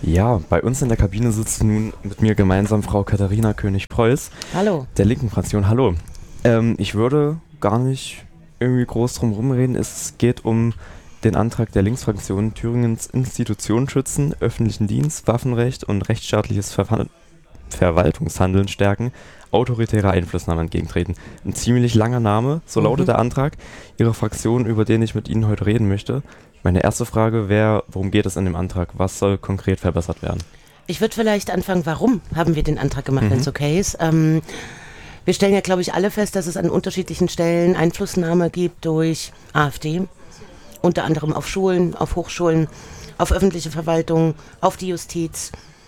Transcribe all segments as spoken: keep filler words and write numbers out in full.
Ja, bei uns in der Kabine sitzt nun mit mir gemeinsam Frau Katharina König-Preuß. Hallo. Der linken Fraktion. Hallo. Ähm, ich würde gar nicht irgendwie groß drum rumreden. Es geht um den Antrag der Linksfraktion, Thüringens Institutionen schützen, öffentlichen Dienst, Waffenrecht und rechtsstaatliches Ver Verwaltungshandeln stärken, autoritäre Einflussnahme entgegentreten. Ein ziemlich langer Name, so Mhm. lautet der Antrag Ihrer Fraktion, über den ich mit Ihnen heute reden möchte. Meine erste Frage wäre, worum geht es in dem Antrag? Was soll konkret verbessert werden? Ich würde vielleicht anfangen, warum haben wir den Antrag gemacht, Mhm. wenn es okay ist. Ähm, wir stellen ja, glaube ich, alle fest, dass es an unterschiedlichen Stellen Einflussnahme gibt durch AfD. Unter anderem auf Schulen, auf Hochschulen, auf öffentliche Verwaltung, auf die Justiz.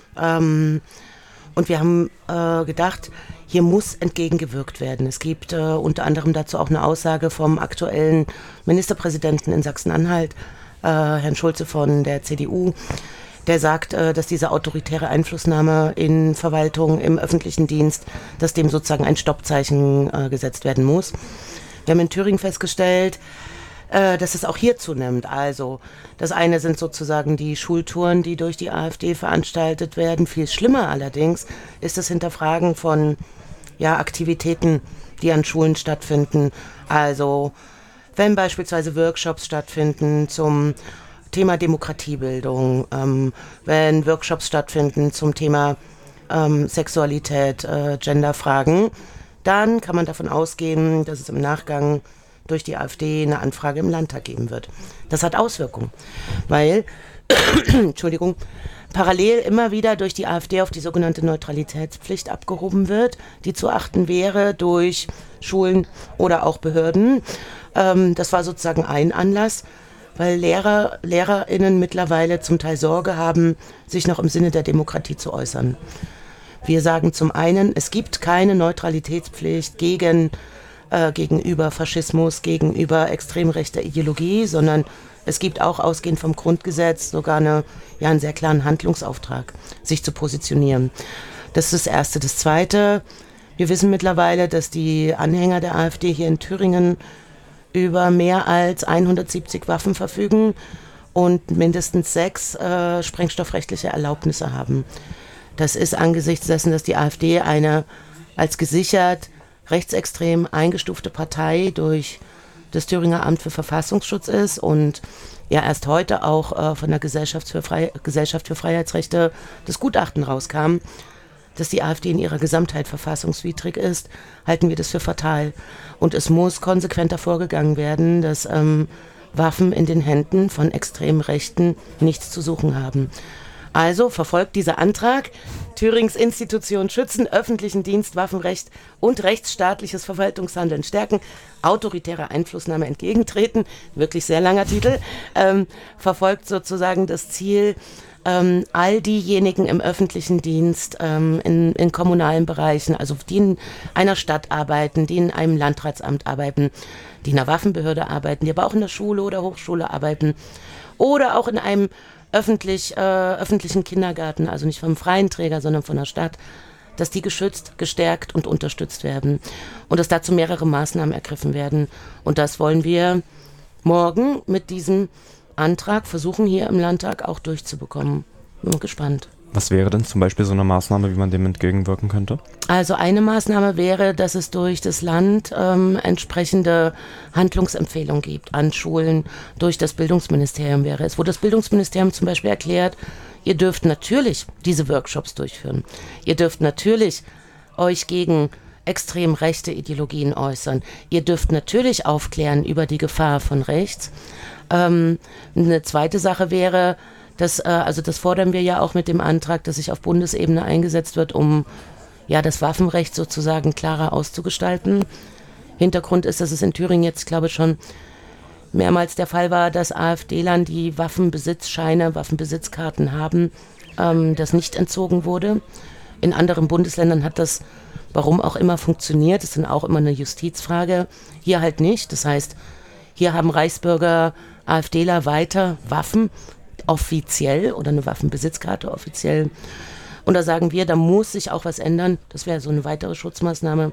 Ähm, und wir haben äh, gedacht, hier muss entgegengewirkt werden. Es gibt äh, unter anderem dazu auch eine Aussage vom aktuellen Ministerpräsidenten in Sachsen-Anhalt, äh, Herrn Schulze von der C D U, der sagt, äh, dass diese autoritäre Einflussnahme in Verwaltung, im öffentlichen Dienst, dass dem sozusagen ein Stoppzeichen äh, gesetzt werden muss. Wir haben in Thüringen festgestellt, äh, dass es auch hier zunimmt. Also das eine sind sozusagen die Schultouren, die durch die AfD veranstaltet werden. Viel schlimmer allerdings ist das Hinterfragen von ja, Aktivitäten, die an Schulen stattfinden. Also wenn beispielsweise Workshops stattfinden zum Thema Demokratiebildung, ähm, wenn Workshops stattfinden zum Thema ähm, Sexualität, äh, Genderfragen, dann kann man davon ausgehen, dass es im Nachgang durch die AfD eine Anfrage im Landtag geben wird. Das hat Auswirkungen, weil, Entschuldigung, parallel immer wieder durch die AfD auf die sogenannte Neutralitätspflicht abgehoben wird, die zu achten wäre durch Schulen oder auch Behörden. Ähm, das war sozusagen ein Anlass, weil Lehrer, LehrerInnen mittlerweile zum Teil Sorge haben, sich noch im Sinne der Demokratie zu äußern. Wir sagen zum einen, es gibt keine Neutralitätspflicht gegen, äh, gegenüber Faschismus, gegenüber extrem rechter Ideologie, sondern es gibt auch ausgehend vom Grundgesetz sogar eine, ja, einen sehr klaren Handlungsauftrag, sich zu positionieren. Das ist das Erste. Das Zweite, wir wissen mittlerweile, dass die Anhänger der AfD hier in Thüringen über mehr als hundertsiebzig Waffen verfügen und mindestens sechs äh, sprengstoffrechtliche Erlaubnisse haben. Das ist angesichts dessen, dass die AfD eine als gesichert rechtsextrem eingestufte Partei durch das Thüringer Amt für Verfassungsschutz ist und ja erst heute auch äh, von der Gesellschaft für, Frei- Gesellschaft für Freiheitsrechte das Gutachten rauskam, dass die AfD in ihrer Gesamtheit verfassungswidrig ist, halten wir das für fatal. Und es muss konsequenter vorgegangen werden, dass ähm, Waffen in den Händen von extrem Rechten nichts zu suchen haben. Also verfolgt dieser Antrag, Thürings Institutionen schützen, öffentlichen Dienst, Waffenrecht und rechtsstaatliches Verwaltungshandeln stärken, autoritäre Einflussnahme entgegentreten, wirklich sehr langer Titel, ähm, verfolgt sozusagen das Ziel, ähm, all diejenigen im öffentlichen Dienst, ähm, in, in kommunalen Bereichen, also die in einer Stadt arbeiten, die in einem Landratsamt arbeiten, die in einer Waffenbehörde arbeiten, die aber auch in der Schule oder Hochschule arbeiten oder auch in einem öffentlich, äh, öffentlichen Kindergarten, also nicht vom freien Träger, sondern von der Stadt, dass die geschützt, gestärkt und unterstützt werden und dass dazu mehrere Maßnahmen ergriffen werden. Und das wollen wir morgen mit diesem Antrag versuchen, hier im Landtag auch durchzubekommen. Bin gespannt. Was wäre denn zum Beispiel so eine Maßnahme, wie man dem entgegenwirken könnte? Also eine Maßnahme wäre, dass es durch das Land ähm, entsprechende Handlungsempfehlungen gibt an Schulen, durch das Bildungsministerium wäre es, wo das Bildungsministerium zum Beispiel erklärt, ihr dürft natürlich diese Workshops durchführen. Ihr dürft natürlich euch gegen extrem rechte Ideologien äußern. Ihr dürft natürlich aufklären über die Gefahr von rechts. Ähm, eine zweite Sache wäre, dass, äh, also das fordern wir ja auch mit dem Antrag, dass sich auf Bundesebene eingesetzt wird, um ja das Waffenrecht sozusagen klarer auszugestalten. Hintergrund ist, dass es in Thüringen jetzt, glaube ich, schon mehrmals der Fall war, dass AfDlern, die Waffenbesitzscheine, Waffenbesitzkarten haben, ähm, das nicht entzogen wurde. In anderen Bundesländern hat das, warum auch immer, funktioniert. Das ist dann auch immer eine Justizfrage. Hier halt nicht. Das heißt, hier haben Reichsbürger, AfDler weiter Waffen, offiziell, oder eine Waffenbesitzkarte offiziell. Und da sagen wir, da muss sich auch was ändern. Das wäre so eine weitere Schutzmaßnahme.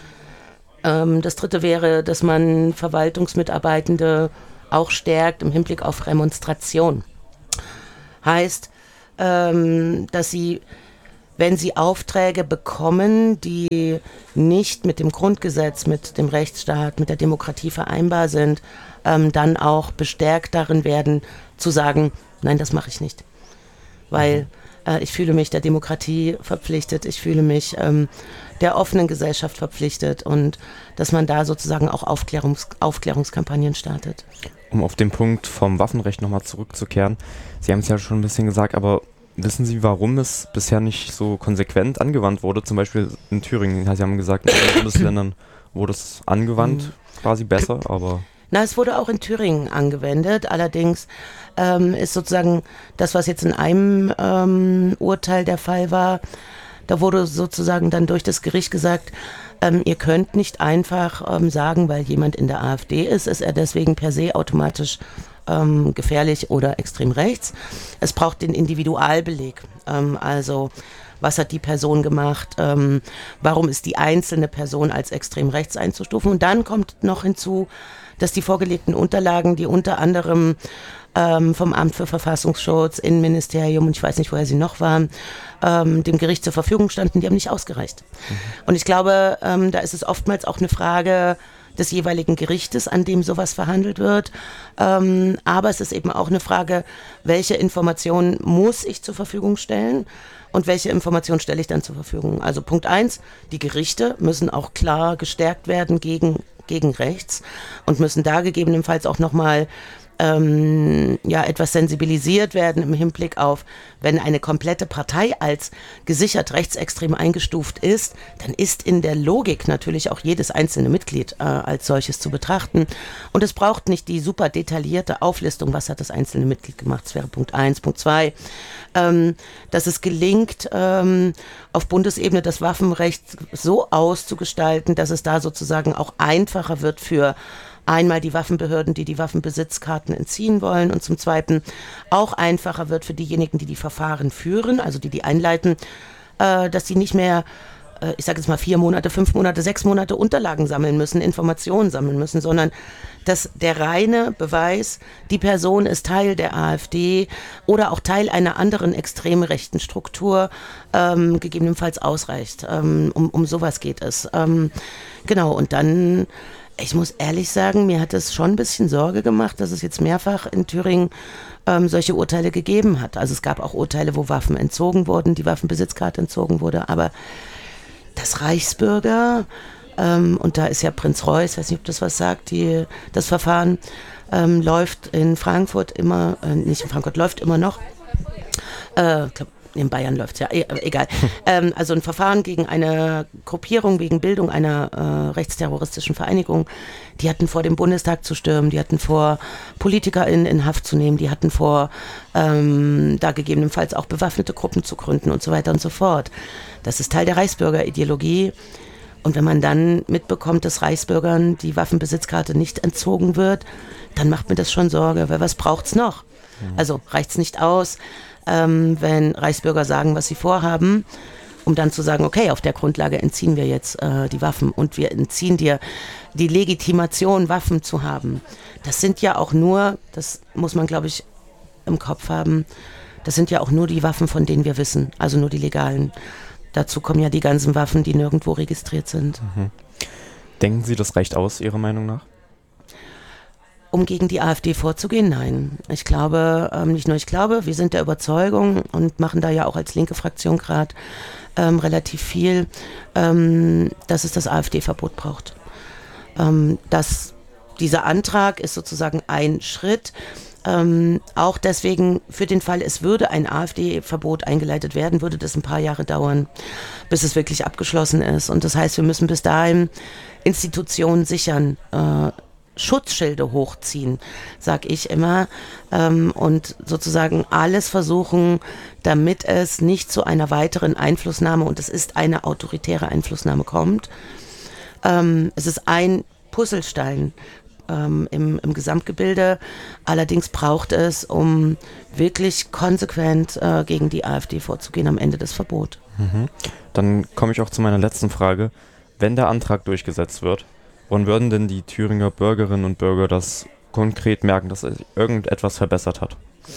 Ähm, das dritte wäre, dass man Verwaltungsmitarbeitende auch stärkt im Hinblick auf Remonstration. Heißt, ähm, dass sie, wenn sie Aufträge bekommen, die nicht mit dem Grundgesetz, mit dem Rechtsstaat, mit der Demokratie vereinbar sind, ähm, dann auch bestärkt darin werden, zu sagen, nein, das mache ich nicht. Weil äh, ich fühle mich der Demokratie verpflichtet, ich fühle mich ähm, der offenen Gesellschaft verpflichtet und dass man da sozusagen auch Aufklärungs- Aufklärungskampagnen startet. Um auf den Punkt vom Waffenrecht nochmal zurückzukehren, Sie haben es ja schon ein bisschen gesagt, aber wissen Sie, warum es bisher nicht so konsequent angewandt wurde? Zum Beispiel in Thüringen, Sie haben gesagt, in anderen Bundesländern wurde es angewandt, quasi besser, aber... Na, es wurde auch in Thüringen angewendet, allerdings ähm, ist sozusagen das, was jetzt in einem ähm, Urteil der Fall war, da wurde sozusagen dann durch das Gericht gesagt, ähm, ihr könnt nicht einfach ähm, sagen, weil jemand in der AfD ist, ist er deswegen per se automatisch ähm, gefährlich oder extrem rechts. Es braucht den Individualbeleg, ähm, also was hat die Person gemacht, ähm, warum ist die einzelne Person als extrem rechts einzustufen. Und dann kommt noch hinzu, dass die vorgelegten Unterlagen, die unter anderem ähm, vom Amt für Verfassungsschutz, Innenministerium und ich weiß nicht, woher sie noch waren, ähm, dem Gericht zur Verfügung standen, die haben nicht ausgereicht. Mhm. Und ich glaube, ähm, da ist es oftmals auch eine Frage des jeweiligen Gerichtes, an dem sowas verhandelt wird. Ähm, aber es ist eben auch eine Frage, welche Informationen muss ich zur Verfügung stellen und welche Informationen stelle ich dann zur Verfügung. Also Punkt eins, die Gerichte müssen auch klar gestärkt werden gegen, gegen rechts und müssen da gegebenenfalls auch nochmal Ähm, ja, etwas sensibilisiert werden im Hinblick auf, wenn eine komplette Partei als gesichert rechtsextrem eingestuft ist, dann ist in der Logik natürlich auch jedes einzelne Mitglied äh, als solches zu betrachten. Und es braucht nicht die super detaillierte Auflistung, was hat das einzelne Mitglied gemacht. Das wäre Punkt eins. Punkt zwei, ähm, dass es gelingt, ähm, auf Bundesebene das Waffenrecht so auszugestalten, dass es da sozusagen auch einfacher wird für einmal die Waffenbehörden, die die Waffenbesitzkarten entziehen wollen und zum Zweiten auch einfacher wird für diejenigen, die die Verfahren führen, also die die einleiten, äh, dass die nicht mehr, äh, ich sage jetzt mal vier Monate, fünf Monate, sechs Monate Unterlagen sammeln müssen, Informationen sammeln müssen, sondern dass der reine Beweis, die Person ist Teil der AfD oder auch Teil einer anderen extrem rechten Struktur, ähm, gegebenenfalls ausreicht. Ähm, um, um sowas geht es. Ähm, genau, und dann... Ich muss ehrlich sagen, mir hat es schon ein bisschen Sorge gemacht, dass es jetzt mehrfach in Thüringen ähm, solche Urteile gegeben hat. Also es gab auch Urteile, wo Waffen entzogen wurden, die Waffenbesitzkarte entzogen wurde. Aber dass Reichsbürger, ähm, und da ist ja Prinz Reuß, ich weiß nicht, ob das was sagt, die, das Verfahren ähm, läuft in Frankfurt immer, äh, nicht in Frankfurt, läuft immer noch. Äh, ich glaube, in Bayern läuft es ja, e- egal. ähm, also ein Verfahren gegen eine Gruppierung wegen Bildung einer äh, rechtsterroristischen Vereinigung. Die hatten vor, den Bundestag zu stürmen, die hatten vor, PolitikerInnen in Haft zu nehmen, die hatten vor, ähm, da gegebenenfalls auch bewaffnete Gruppen zu gründen und so weiter und so fort. Das ist Teil der Reichsbürgerideologie. Und wenn man dann mitbekommt, dass Reichsbürgern die Waffenbesitzkarte nicht entzogen wird, dann macht mir das schon Sorge, weil was braucht's noch? Mhm. Also reicht's nicht aus, Ähm, wenn Reichsbürger sagen, was sie vorhaben, um dann zu sagen, okay, auf der Grundlage entziehen wir jetzt äh, die Waffen und wir entziehen dir die Legitimation, Waffen zu haben. Das sind ja auch nur, das muss man, glaube ich, im Kopf haben, das sind ja auch nur die Waffen, von denen wir wissen, also nur die legalen. Dazu kommen ja die ganzen Waffen, die nirgendwo registriert sind. Mhm. Denken Sie, das reicht aus, Ihrer Meinung nach? Um gegen die AfD vorzugehen? Nein. Ich glaube, ähm, nicht nur ich glaube, wir sind der Überzeugung und machen da ja auch als linke Fraktion gerade ähm, relativ viel, ähm, dass es das AfD-Verbot braucht. Ähm, dass dieser Antrag ist sozusagen ein Schritt, ähm, auch deswegen für den Fall, es würde ein AfD-Verbot eingeleitet werden, würde das ein paar Jahre dauern, bis es wirklich abgeschlossen ist. Und das heißt, wir müssen bis dahin Institutionen sichern, äh, Schutzschilde hochziehen, sag ich immer, ähm, und sozusagen alles versuchen, damit es nicht zu einer weiteren Einflussnahme, und es ist eine autoritäre Einflussnahme, kommt. Ähm, es ist ein Puzzlestein ähm, im, im Gesamtgebilde, allerdings braucht es, um wirklich konsequent äh, gegen die AfD vorzugehen, am Ende das Verbot. Mhm. Dann komme ich auch zu meiner letzten Frage. Wenn der Antrag durchgesetzt wird, wann würden denn die Thüringer Bürgerinnen und Bürger das konkret merken, dass sich irgendetwas verbessert hat?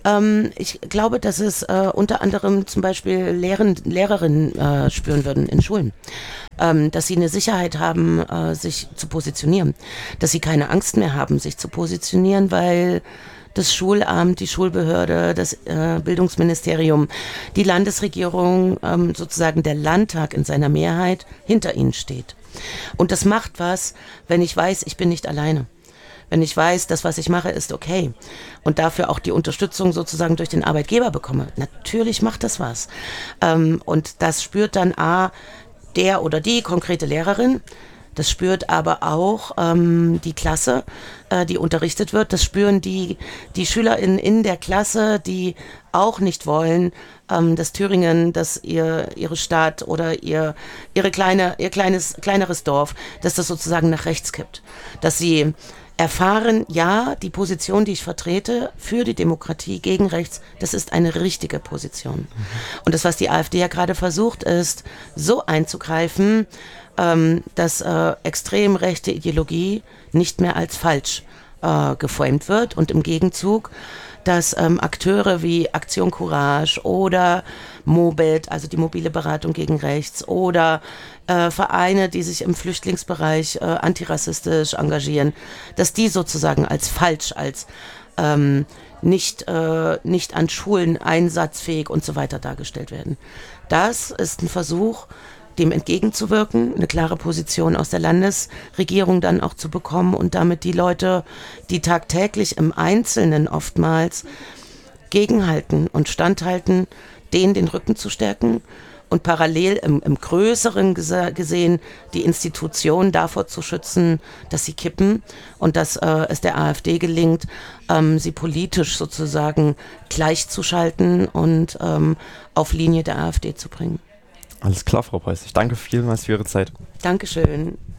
Ähm, ich glaube, dass es äh, unter anderem zum Beispiel Lehren, Lehrerinnen äh, spüren würden in Schulen. Ähm, dass sie eine Sicherheit haben, äh, sich zu positionieren. Dass sie keine Angst mehr haben, sich zu positionieren, weil das Schulamt, die Schulbehörde, das äh, Bildungsministerium, die Landesregierung, ähm, sozusagen der Landtag in seiner Mehrheit hinter ihnen steht. Und das macht was, wenn ich weiß, ich bin nicht alleine. Wenn ich weiß, das, was ich mache, ist okay und dafür auch die Unterstützung sozusagen durch den Arbeitgeber bekomme. Natürlich macht das was. Ähm, und das spürt dann A, der oder die konkrete Lehrerin, das spürt aber auch ähm, die Klasse, äh, die unterrichtet wird. Das spüren die, die SchülerInnen in der Klasse, die auch nicht wollen, ähm, dass Thüringen, dass ihr, ihre Stadt oder ihr, ihre kleine, ihr kleines, kleineres Dorf, dass das sozusagen nach rechts kippt. Dass sie erfahren, ja, die Position, die ich vertrete für die Demokratie gegen rechts, das ist eine richtige Position. Mhm. Und das, was die AfD ja gerade versucht, ist, so einzugreifen, ähm, dass äh, extrem rechte Ideologie nicht mehr als falsch äh, geframed wird und im Gegenzug, dass ähm, Akteure wie Aktion Courage oder Mobit, also die mobile Beratung gegen rechts, oder äh, Vereine, die sich im Flüchtlingsbereich äh, antirassistisch engagieren, dass die sozusagen als falsch, als ähm, nicht, äh, nicht an Schulen einsatzfähig und so weiter dargestellt werden. Das ist ein Versuch, dem entgegenzuwirken, eine klare Position aus der Landesregierung dann auch zu bekommen und damit die Leute, die tagtäglich im Einzelnen oftmals gegenhalten und standhalten, denen den Rücken zu stärken und parallel im, im Größeren gese- gesehen die Institutionen davor zu schützen, dass sie kippen und dass äh, es der AfD gelingt, ähm, sie politisch sozusagen gleichzuschalten und ähm, auf Linie der AfD zu bringen. Alles klar, Frau Preuß. Ich danke vielmals für Ihre Zeit. Dankeschön.